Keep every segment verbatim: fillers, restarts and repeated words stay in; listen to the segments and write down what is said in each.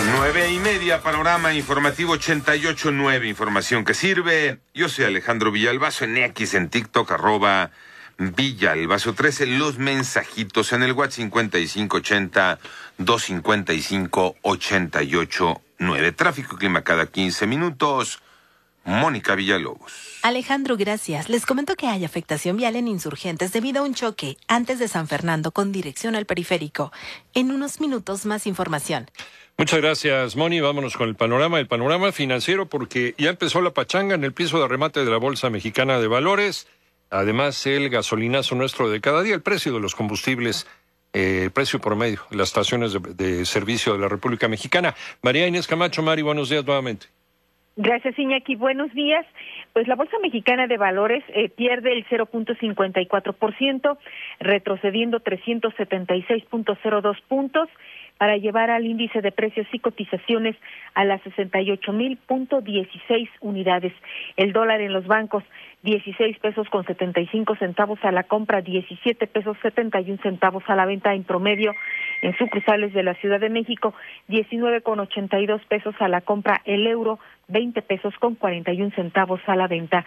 Nueve y media, panorama informativo ochenta y ocho punto nueve, información que sirve. Yo soy Alejandro Villalbazo, en X, en TikTok, arroba Villalbazo trece, los mensajitos en el WhatsApp cincuenta y cinco ochenta, doscientos cincuenta y cinco, ochenta y ocho nueve. Tráfico y clima cada quince minutos. Mónica Villalobos. Alejandro, gracias. Les comento que hay afectación vial en Insurgentes debido a un choque antes de San Fernando con dirección al periférico. En unos minutos más información. Muchas gracias, Moni. Vámonos con el panorama, el panorama financiero, porque ya empezó la pachanga en el piso de remate de la Bolsa Mexicana de Valores. Además, el gasolinazo nuestro de cada día, el precio de los combustibles, eh, el precio promedio, las estaciones de, de servicio de la República Mexicana. María Inés Camacho, Mari, buenos días nuevamente. Gracias, Iñaki. Buenos días. Pues la Bolsa Mexicana de Valores eh, pierde el cero punto cincuenta y cuatro por ciento, retrocediendo trescientos setenta y seis punto cero dos puntos, para llevar al índice de precios y cotizaciones a las sesenta y ocho mil punto dieciséis unidades. El dólar en los bancos, dieciséis pesos con setenta y cinco centavos a la compra, diecisiete pesos setenta y un centavos a la venta en promedio. En sucursales de la Ciudad de México, diecinueve con ochenta y dos pesos a la compra el euro, veinte pesos con cuarenta y un centavos a la venta.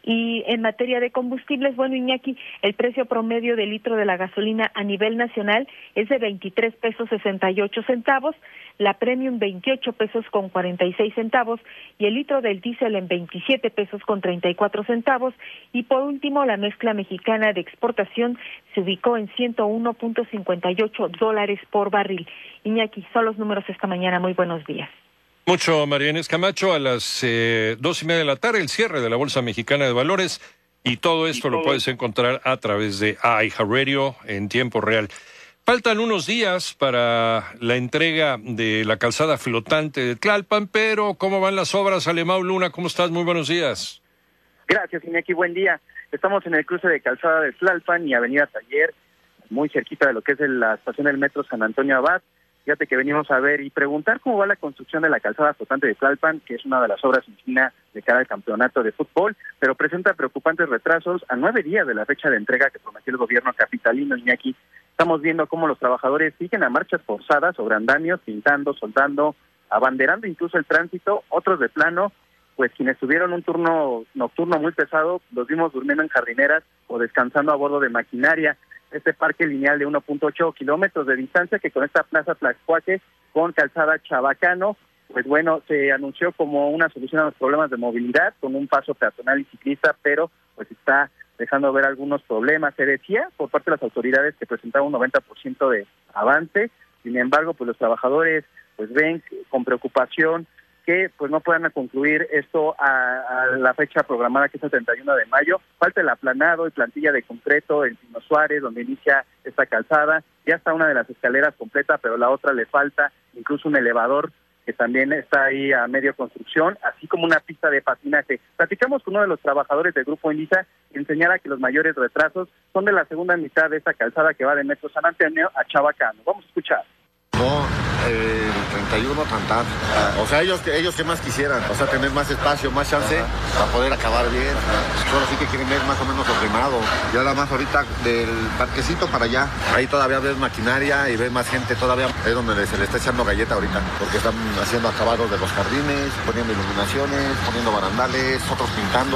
Y en materia de combustibles, bueno, Iñaki, el precio promedio del litro de la gasolina a nivel nacional es de veintitrés pesos sesenta y ocho centavos, la premium veintiocho pesos con cuarenta y seis centavos y el litro del diésel en veintisiete pesos con treinta y cuatro centavos. Y por último, la mezcla mexicana de exportación se ubicó en ciento uno punto cincuenta y ocho dólares por barril. Iñaki, son los números esta mañana. Muy buenos días. Mucho, María Inés Camacho. A las eh, dos y media de la tarde, el cierre de la Bolsa Mexicana de Valores, y todo esto y todo lo puedes encontrar a través de iHeartRadio en tiempo real. Faltan unos días para la entrega de la calzada flotante de Tlalpan, pero ¿cómo van las obras? Alemão Luna, ¿cómo estás? Muy buenos días. Gracias, Iñaki, buen día. Estamos en el cruce de calzada de Tlalpan y Avenida Taller, muy cerquita de lo que es la estación del metro San Antonio Abad. Fíjate que venimos a ver y preguntar cómo va la construcción de la calzada flotante de Tlalpan, que es una de las obras insignia de cara al campeonato de fútbol, pero presenta preocupantes retrasos a nueve días de la fecha de entrega que prometió el gobierno capitalino. Iñaki, estamos viendo cómo los trabajadores siguen a marchas forzadas sobre andamios, pintando, soldando, abanderando incluso el tránsito. Otros de plano, pues quienes tuvieron un turno nocturno muy pesado, los vimos durmiendo en jardineras o descansando a bordo de maquinaria. Este parque lineal de uno punto ocho kilómetros de distancia que conecta Plaza Tlaxcuaque con Calzada Chabacano, pues bueno, se anunció como una solución a los problemas de movilidad con un paso peatonal y ciclista, pero pues está dejando ver algunos problemas. Se decía por parte de las autoridades que presentaba un noventa por ciento de avance. Sin embargo, pues los trabajadores pues ven con preocupación que pues no puedan concluir esto a, a la fecha programada, que es el treinta y uno de mayo. Falta el aplanado y plantilla de concreto en Pino Suárez, donde inicia esta calzada. Ya está una de las escaleras completa, pero la otra le falta, incluso un elevador que también está ahí a medio construcción, así como una pista de patinaje. Platicamos con uno de los trabajadores del Grupo Endesa y enseñara que los mayores retrasos son de la segunda mitad de esta calzada que va de Metro San Antonio a Chabacano. Vamos a escuchar. No, eh, el treinta y uno cantar. O sea, ellos, ellos que más quisieran, o sea, tener más espacio, más chance Ajá. para poder acabar bien. Solo sí que quieren ver más o menos ordenado. Y ahora más ahorita del parquecito para allá. Ahí todavía ves maquinaria y ves más gente todavía. Es donde se le está echando galleta ahorita, porque están haciendo acabados de los jardines, poniendo iluminaciones, poniendo barandales, otros pintando.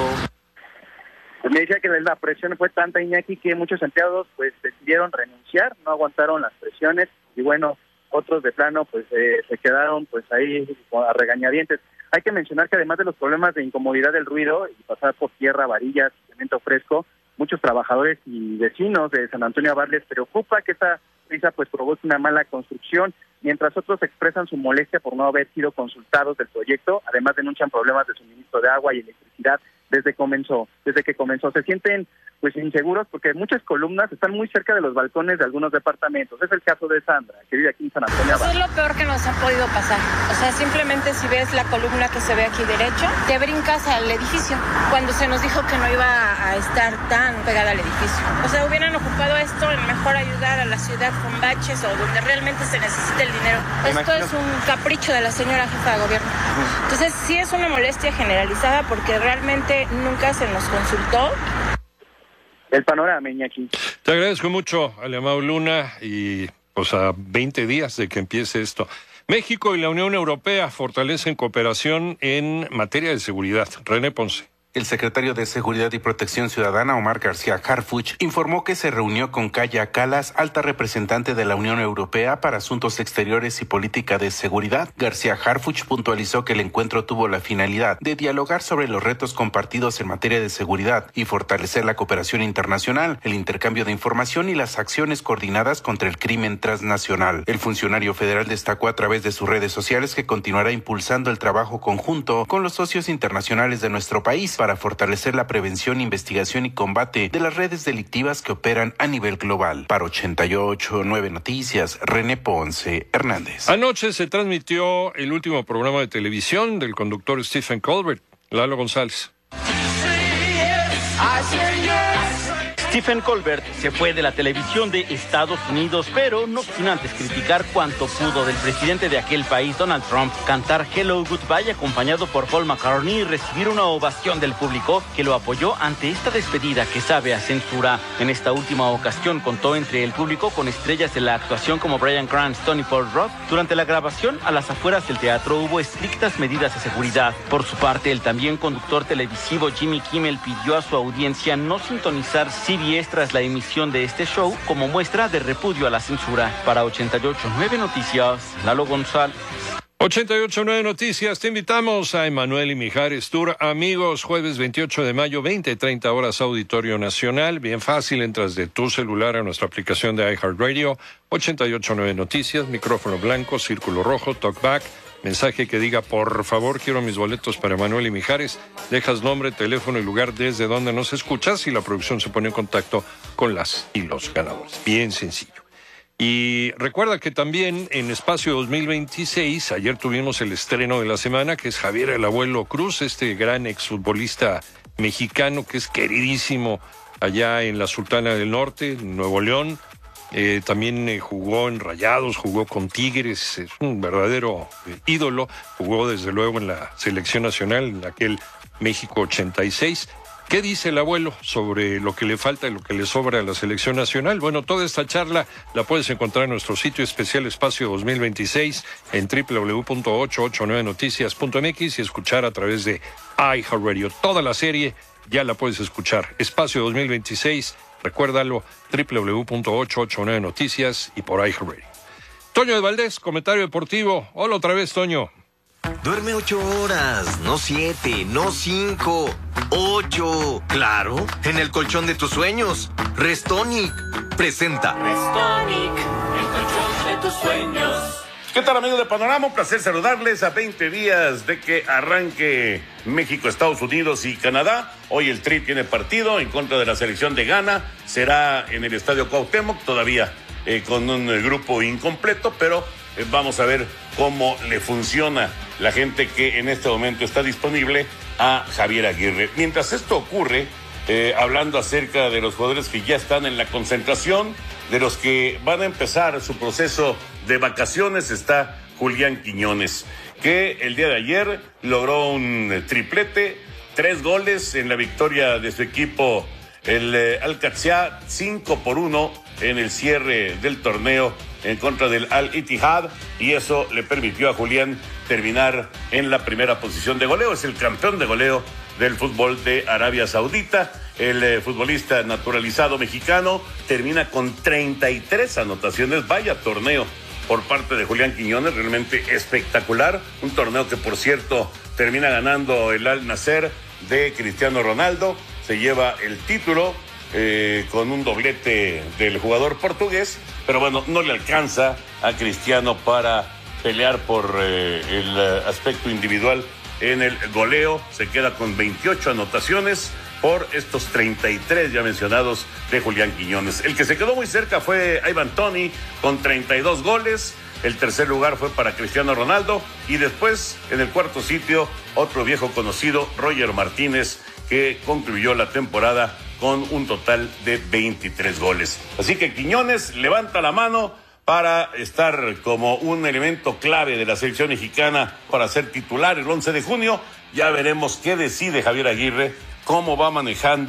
Pues me decía que la presión fue tanta, Iñaki, que muchos empleados pues decidieron renunciar, no aguantaron las presiones y bueno, otros de plano pues eh, se quedaron pues ahí a regañadientes. Hay que mencionar que además de los problemas de incomodidad del ruido y pasar por tierra, varillas, cemento fresco, muchos trabajadores y vecinos de San Antonio Abad les preocupa que esta prisa pues provoque una mala construcción, mientras otros expresan su molestia por no haber sido consultados del proyecto. Además denuncian problemas de suministro de agua y electricidad desde comenzó, desde que comenzó. Se sienten pues inseguros porque muchas columnas están muy cerca de los balcones de algunos departamentos. Es el caso de Sandra, que vive aquí en San Antonio. Eso es lo peor que nos ha podido pasar. O sea, simplemente si ves la columna que se ve aquí derecho, te brincas al edificio, cuando se nos dijo que no iba a estar tan pegada al edificio. O sea, hubieran ocupado esto en mejor ayudar a la ciudad con baches o donde realmente se necesita el dinero. Esto es un capricho de la señora jefa de gobierno. Entonces sí es una molestia generalizada porque realmente nunca se nos consultó. El panorama, Iñaki. Te agradezco mucho, Alemão Luna, y pues a veinte días de que empiece esto. México y la Unión Europea fortalecen cooperación en materia de seguridad. René Ponce. El secretario de Seguridad y Protección Ciudadana, Omar García Harfuch, informó que se reunió con Kaja Kallas, alta representante de la Unión Europea para Asuntos Exteriores y Política de Seguridad. García Harfuch puntualizó que el encuentro tuvo la finalidad de dialogar sobre los retos compartidos en materia de seguridad y fortalecer la cooperación internacional, el intercambio de información y las acciones coordinadas contra el crimen transnacional. El funcionario federal destacó a través de sus redes sociales que continuará impulsando el trabajo conjunto con los socios internacionales de nuestro país para fortalecer la prevención, investigación y combate de las redes delictivas que operan a nivel global. Para ochenta y ocho punto nueve Noticias, René Ponce Hernández. Anoche se transmitió el último programa de televisión del conductor Stephen Colbert. Lalo González. Stephen Colbert se fue de la televisión de Estados Unidos, pero no sin antes criticar cuanto pudo del presidente de aquel país, Donald Trump, cantar Hello Goodbye acompañado por Paul McCartney y recibir una ovación del público que lo apoyó ante esta despedida que sabe a censura. En esta última ocasión contó entre el público con estrellas de la actuación como Bryan Cranston y Paul Rudd. Durante la grabación, a las afueras del teatro hubo estrictas medidas de seguridad. Por su parte, el también conductor televisivo Jimmy Kimmel pidió a su audiencia no sintonizar C B S tras la emisión de este show como muestra de repudio a la censura. Para ochenta y ocho punto nueve Noticias, Lalo González. ochenta y ocho punto nueve Noticias, te invitamos a Emanuel y Mijares Tour. Amigos, jueves veintiocho de mayo, veinte treinta horas, Auditorio Nacional. Bien fácil, entras de tu celular a nuestra aplicación de iHeartRadio. ochenta y ocho punto nueve Noticias, micrófono blanco, círculo rojo, talkback. Mensaje que diga, por favor, quiero mis boletos para Emanuel y Mijares. Dejas nombre, teléfono y lugar desde donde nos escuchas y la producción se pone en contacto con las y los ganadores. Bien sencillo. Y recuerda que también en Espacio dos mil veintiséis, ayer tuvimos el estreno de la semana, que es Javier el Abuelo Cruz, este gran exfutbolista mexicano que es queridísimo allá en la Sultana del Norte, en Nuevo León. Eh, también eh, jugó en Rayados, jugó con Tigres, es un verdadero eh, ídolo. Jugó desde luego en la selección nacional, en aquel México ochenta y seis. ¿Qué dice el abuelo sobre lo que le falta y lo que le sobra a la selección nacional? Bueno, toda esta charla la puedes encontrar en nuestro sitio especial Espacio dos mil veintiséis en doble u doble u doble u punto ochocientos ochenta y nueve noticias punto m x y escuchar a través de iHeartRadio. Toda la serie ya la puedes escuchar. Espacio dos mil veintiséis, recuérdalo, doble u doble u doble u punto ochocientos ochenta y nueve Noticias y por iHeartRadio. Toño de Valdés, comentario deportivo. Hola otra vez, Toño. Duerme ocho horas, no siete, no cinco, ocho. Claro, en el colchón de tus sueños. Restonic presenta. Restonic, el colchón de tus sueños. ¿Qué tal, amigos de Panorama? Un placer saludarles a veinte días de que arranque México, Estados Unidos y Canadá. Hoy el Tri tiene partido en contra de la selección de Ghana. Será en el Estadio Cuauhtémoc, todavía eh, con un eh, grupo incompleto, pero eh, vamos a ver cómo le funciona la gente que en este momento está disponible a Javier Aguirre. Mientras esto ocurre, eh, hablando acerca de los jugadores que ya están en la concentración, de los que van a empezar su proceso de vacaciones, está Julián Quiñones, que el día de ayer logró un triplete, tres goles en la victoria de su equipo, el eh, Al-Qadsiya, cinco por uno en el cierre del torneo en contra del Al-Ittihad, y eso le permitió a Julián terminar en la primera posición de goleo. Es el campeón de goleo del fútbol de Arabia Saudita. El eh, futbolista naturalizado mexicano termina con treinta y tres anotaciones. Vaya torneo por parte de Julián Quiñones, realmente espectacular. Un torneo que, por cierto, termina ganando el Al Nassr de Cristiano Ronaldo. Se lleva el título eh, con un doblete del jugador portugués, pero bueno, no le alcanza a Cristiano para pelear por eh, el eh, aspecto individual en el goleo. Se queda con veintiocho anotaciones por estos treinta y tres ya mencionados de Julián Quiñones. El que se quedó muy cerca fue Ivan Toney con treinta y dos goles. El tercer lugar fue para Cristiano Ronaldo, y después en el cuarto sitio otro viejo conocido, Roger Martínez, que concluyó la temporada con un total de veintitrés goles. Así que Quiñones levanta la mano para estar como un elemento clave de la selección mexicana para ser titular el once de junio. Ya veremos qué decide Javier Aguirre, cómo va manejando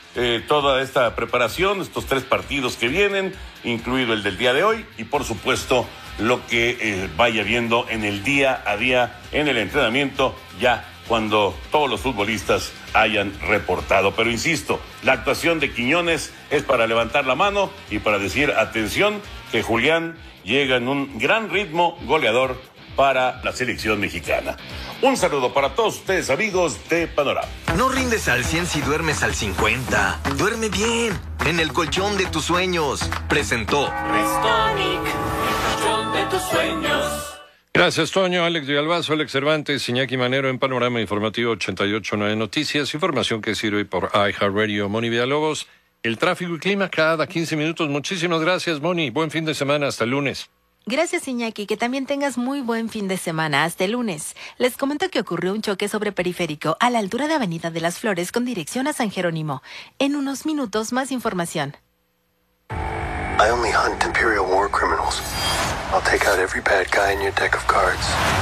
eh, toda esta preparación, estos tres partidos que vienen, incluido el del día de hoy, y por supuesto lo que eh, vaya viendo en el día a día, en el entrenamiento, ya cuando todos los futbolistas hayan reportado. Pero insisto, la actuación de Quiñones es para levantar la mano y para decir, atención, que Julián llega en un gran ritmo goleador para la selección mexicana. Un saludo para todos ustedes, amigos de Panorama. No rindes al cien si duermes al cincuenta. Duerme bien, en el colchón de tus sueños. Presentó Restonic, el colchón de tus sueños. Gracias, Toño, Alex Villalbazo, Alex Cervantes, Iñaki Manero en Panorama Informativo ochenta y ocho punto nueve Noticias. Información que sirve por iHeartRadio. Moni Villalobos, el tráfico y clima cada quince minutos. Muchísimas gracias, Moni. Buen fin de semana. Hasta el lunes. Gracias, Iñaki, que también tengas muy buen fin de semana. Hasta el lunes. Les comento que ocurrió un choque sobre periférico a la altura de Avenida de las Flores con dirección a San Jerónimo. En unos minutos, más información. I only hunt Imperial War criminals. I'll take out every bad guy in your deck of cards.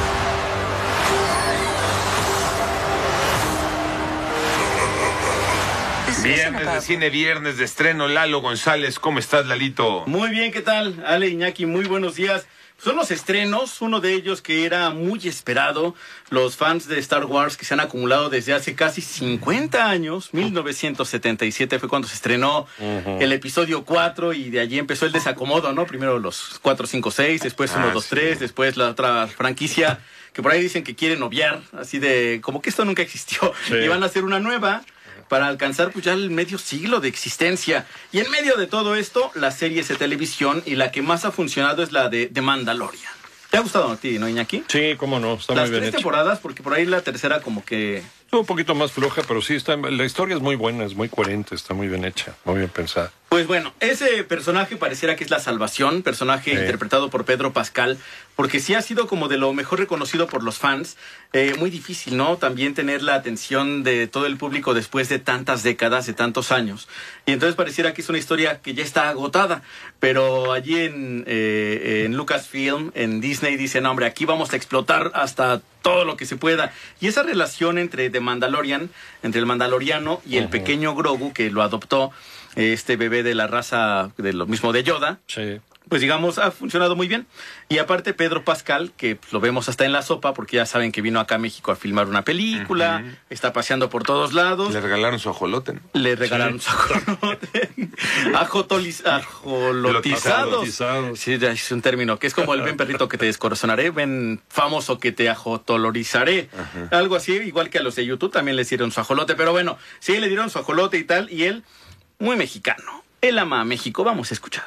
Viernes de cine, viernes de estreno. Lalo González, ¿cómo estás, Lalito? Muy bien, ¿qué tal? Ale, Iñaki, muy buenos días. Son los estrenos, uno de ellos que era muy esperado. Los fans de Star Wars que se han acumulado desde hace casi cincuenta años. mil novecientos setenta y siete fue cuando se estrenó uh-huh. el episodio cuatro y de allí empezó el desacomodo, ¿no? Primero los cuatro, cinco, seis, después uno, dos, tres, después la otra franquicia que por ahí dicen que quieren obviar, así de como que esto nunca existió. Sí. Y van a hacer una nueva para alcanzar pues ya el medio siglo de existencia. Y en medio de todo esto, las series de televisión, y la que más ha funcionado es la de The Mandalorian. ¿Te ha gustado a ti, no, Iñaki? Sí, cómo no, está Las muy bien tres hecho. temporadas, porque por ahí la tercera como que... Un poquito más floja, pero sí, está, la historia es muy buena, es muy coherente, está muy bien hecha, muy bien pensada. Pues bueno, ese personaje pareciera que es la salvación, personaje sí. interpretado por Pedro Pascal, porque sí ha sido como de lo mejor reconocido por los fans. Eh, muy difícil, ¿no? También tener la atención de todo el público después de tantas décadas, de tantos años. Y entonces pareciera que es una historia que ya está agotada, pero allí en, eh, en Lucasfilm, en Disney, dicen, hombre, aquí vamos a explotar hasta todo lo que se pueda. Y esa relación entre The Mandalorian, entre el mandaloriano y el uh-huh. pequeño Grogu, que lo adoptó, este bebé de la raza de lo mismo de Yoda, sí. pues digamos, ha funcionado muy bien. Y aparte Pedro Pascal, que pues, lo vemos hasta en La Sopa, porque ya saben que vino acá a México a filmar una película, uh-huh. está paseando por todos lados. Le regalaron su ajolote, ¿no? Le regalaron sí. su ajolote. Ajotoliz, ajolotizado. Sí, es un término, que es como el ven perrito que te descorazonaré, ven famoso que te ajotolorizaré. Uh-huh. Algo así, igual que a los de YouTube también les dieron su ajolote. Pero bueno, sí, le dieron su ajolote y tal, y él, muy mexicano. Él ama a México, vamos a escuchar.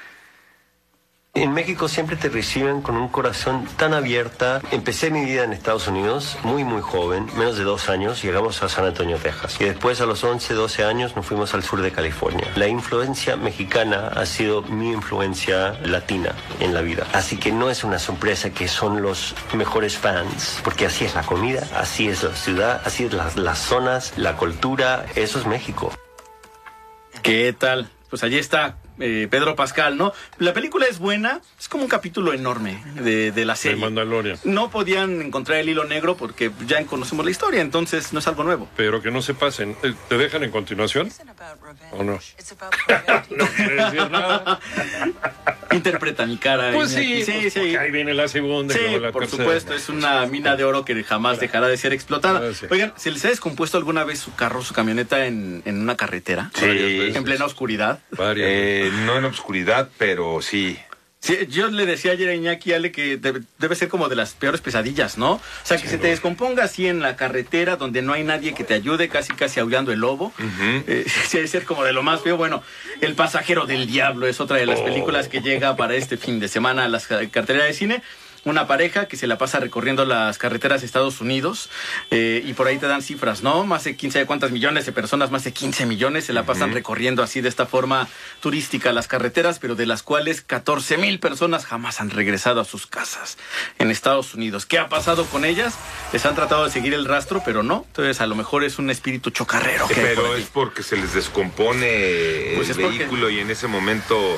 En México siempre te reciben con un corazón tan abierta. Empecé mi vida en Estados Unidos muy muy joven, menos de dos años, llegamos a San Antonio, Texas. Y después a los once, doce años nos fuimos al sur de California. La influencia mexicana ha sido mi influencia latina en la vida. Así que no es una sorpresa que son los mejores fans, porque así es la comida, así es la ciudad, así es las, las zonas, la cultura, eso es México. ¿Qué tal? Pues allí está eh, Pedro Pascal, ¿no? La película es buena, es como un capítulo enorme de, de la serie. De Mandalorian. No podían encontrar el hilo negro porque ya conocemos la historia, entonces no es algo nuevo. Pero que no se pasen. ¿Te dejan en continuación? ¿O no? No quiere decir nada. Interpreta mi cara. Pues sí, sí, pues sí. Ahí viene la segunda. Sí, y luego la por tercera. supuesto, es una mina de oro que jamás dejará de ser explotada. Ah, sí. Oigan, ¿se les ha descompuesto alguna vez su carro, su camioneta en, en una carretera? Sí. En plena oscuridad. Eh, no en oscuridad, pero sí. Sí, yo le decía ayer a Iñaki, Ale, que debe, debe ser como de las peores pesadillas, ¿no? O sea, que sí, se te descomponga así en la carretera donde no hay nadie que te ayude, casi casi aullando el lobo. Uh-huh. Eh, sí, debe ser como de lo más feo. Bueno, El pasajero del diablo es otra de las oh. películas que llega para este fin de semana a las carteleras de cine. Una pareja que se la pasa recorriendo las carreteras de Estados Unidos eh, y por ahí te dan cifras, ¿no? Más de quién sabe cuántas millones de personas, más de quince millones se la pasan uh-huh. recorriendo así de esta forma turística las carreteras, pero de las cuales catorce mil personas jamás han regresado a sus casas en Estados Unidos. ¿Qué ha pasado con ellas? Les han tratado de seguir el rastro, pero no. Entonces a lo mejor es un espíritu chocarrero. Que pero es porque se les descompone pues el vehículo porque... y en ese momento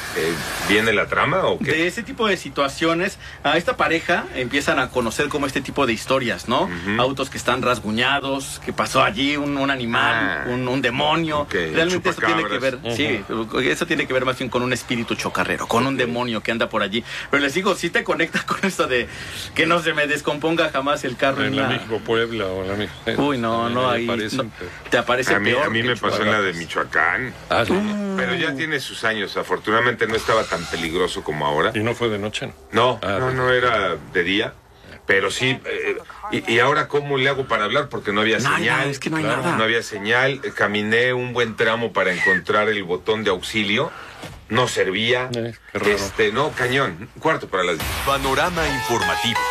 eh, viene la trama o qué? De ese tipo de situaciones, a esta pareja empiezan a conocer como este tipo de historias, ¿no? Uh-huh. Autos que están rasguñados, que pasó allí un, un animal, ah, un, un demonio. Okay. Realmente eso tiene que ver, uh-huh. sí, eso tiene que ver más bien con un espíritu chocarrero, con okay. un demonio que anda por allí. Pero les digo, sí te conecta con esto de que no se me descomponga jamás el carro. En, en la misma Puebla o la misma. Eh, Uy, no, no, ahí aparece, no, te aparece a mí, peor. A mí me pasó en la de Michoacán. Ah, sí. uh, pero ya tiene sus años, afortunadamente no estaba tan peligroso como ahora. ¿Y no fue de noche? No, ah, no, no era de día. Pero sí, eh, y, y ahora ¿cómo le hago para hablar? Porque no había no, señal. No, es que no hay claro, nada. No había señal. Caminé un buen tramo para encontrar el botón de auxilio. No servía. Eh, qué raro. Este, no, cañón. Cuarto para las... Panorama informativo.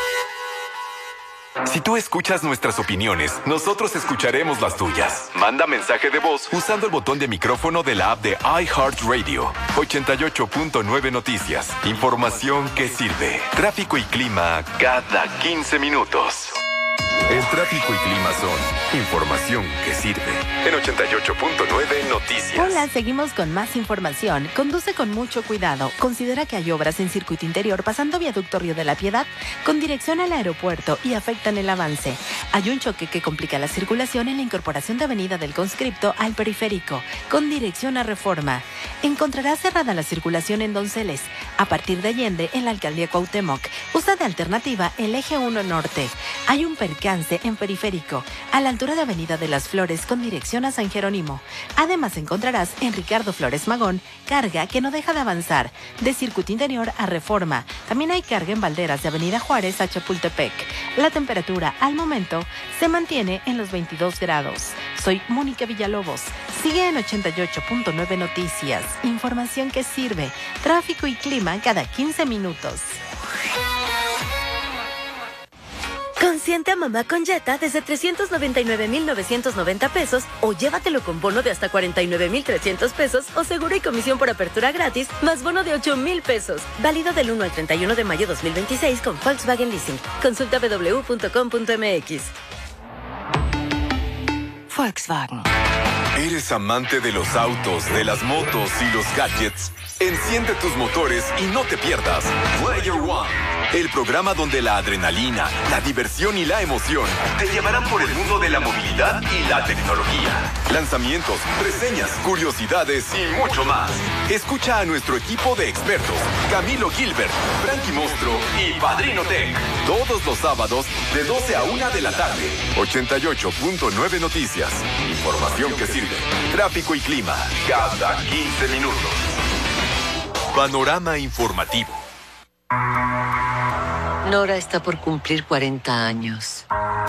Si tú escuchas nuestras opiniones, nosotros escucharemos las tuyas. Manda mensaje de voz usando el botón de micrófono de la app de iHeartRadio. ochenta y ocho punto nueve Noticias. Información que sirve. Tráfico y clima cada quince minutos. El tráfico y clima son información que sirve. En ochenta y ocho punto nueve Noticias. Hola, seguimos con más información. Conduce con mucho cuidado. Considera que hay obras en circuito interior pasando viaducto Río de la Piedad con dirección al aeropuerto y afectan el avance. Hay un choque que complica la circulación en la incorporación de Avenida del Conscripto al periférico con dirección a Reforma. Encontrarás cerrada la circulación en Donceles. A partir de Allende, en la alcaldía Cuauhtémoc. Usa de alternativa el eje uno norte. Hay un percance en periférico, a la altura de Avenida de las Flores con dirección a San Jerónimo. Además encontrarás en Ricardo Flores Magón carga que no deja de avanzar, de circuito interior a Reforma. También hay carga en Valderas de Avenida Juárez a Chapultepec. La temperatura al momento se mantiene en los veintidós grados. Soy Mónica Villalobos. Sigue en ochenta y ocho punto nueve Noticias. Información que sirve. Tráfico y clima cada quince minutos. Consiente a mamá con Jetta desde trescientos noventa y nueve mil novecientos noventa pesos o llévatelo con bono de hasta cuarenta y nueve mil trescientos pesos o seguro y comisión por apertura gratis más bono de ocho mil pesos. Válido del uno al treinta y uno de mayo dos mil veintiséis con Volkswagen Leasing. Consulta w w w punto com punto m x. Volkswagen. ¿Eres amante de los autos, de las motos y los gadgets? Enciende tus motores y no te pierdas Player One, el programa donde la adrenalina, la diversión y la emoción te llevarán por el mundo de la movilidad y la tecnología. Lanzamientos, reseñas, curiosidades y mucho más. Escucha a nuestro equipo de expertos, Camilo Gilbert, Frankie Mostro y Padrino Tech, todos los sábados de doce a una de la tarde. ochenta y ocho punto nueve Noticias. Información que sirve. Tráfico y clima cada quince minutos. Panorama informativo. Nora está por cumplir cuarenta años.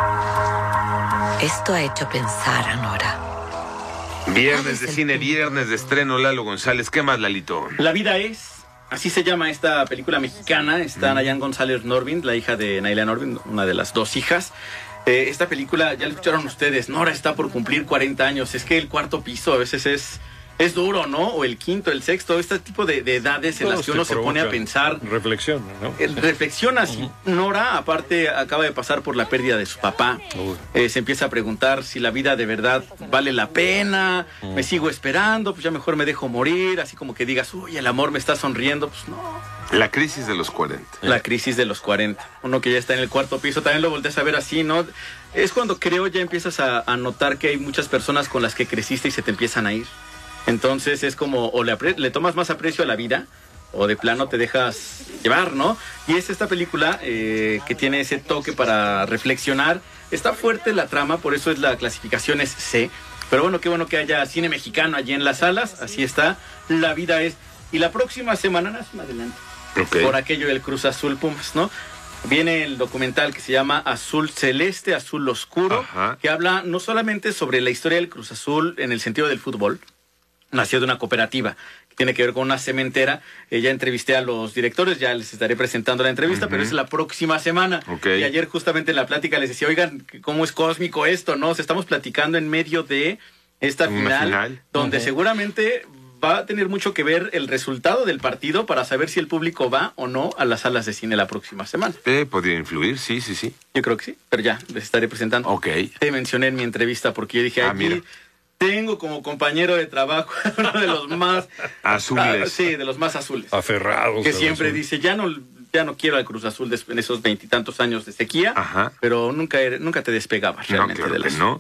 Esto ha hecho pensar a Nora. Viernes de cine, viernes de estreno, Lalo González. ¿Qué más, Lalito? La vida es... Así se llama esta película mexicana. Está mm. Nayan González Norvin, la hija de Naila Norvin, una de las dos hijas. Eh, esta película, ya lo escucharon ustedes, Nora está por cumplir cuarenta años. Es que el cuarto piso a veces es... Es duro, ¿no? O el quinto, el sexto, este tipo de, de edades en las que uno se pone a pensar. Reflexiona, ¿no? Eh, reflexiona. Si uh-huh. Nora, aparte, acaba de pasar por la pérdida de su papá. Uh-huh. Eh, se empieza a preguntar si la vida de verdad vale la pena. Uh-huh. Me sigo esperando, pues ya mejor me dejo morir. Así como que digas, uy, el amor me está sonriendo. Pues no. La crisis de los cuarenta. La crisis de los cuarenta. Uno que ya está en el cuarto piso, también lo volteas a ver así, ¿no? Es cuando creo ya empiezas a, a notar que hay muchas personas con las que creciste y se te empiezan a ir. Entonces es como, o le, le tomas más aprecio a la vida, o de plano te dejas llevar, ¿no? Y es esta película eh, que tiene ese toque para reflexionar. Está fuerte la trama, por eso es la clasificación es C. Pero bueno, qué bueno que haya cine mexicano allí en las salas. Así está, La vida es. Y la próxima semana, más adelante, okay. Por aquello del Cruz Azul Pumas, ¿no? Viene el documental que se llama Azul Celeste, Azul Oscuro, ajá, que habla no solamente sobre la historia del Cruz Azul en el sentido del fútbol. Nació de una cooperativa que tiene que ver con una cementera. Eh, ya entrevisté a los directores, ya les estaré presentando la entrevista, uh-huh. pero es la próxima semana. Okay. Y ayer justamente en la plática les decía, oigan, ¿cómo es cósmico esto? ¿No? O sea, estamos platicando en medio de esta final, final, donde uh-huh. seguramente va a tener mucho que ver el resultado del partido para saber si el público va o no a las salas de cine la próxima semana. Eh, podría influir, sí, sí, sí. Yo creo que sí, pero ya les estaré presentando. Ok. Te mencioné en mi entrevista porque yo dije, ah, aquí... mira. Tengo como compañero de trabajo uno de los más azules. Ah, sí, de los más azules. Aferrados. Que siempre azul. dice, ya no, ya no quiero al Cruz Azul en esos veintitantos años de sequía, Ajá. pero nunca, nunca te despegabas realmente no, claro de las... no.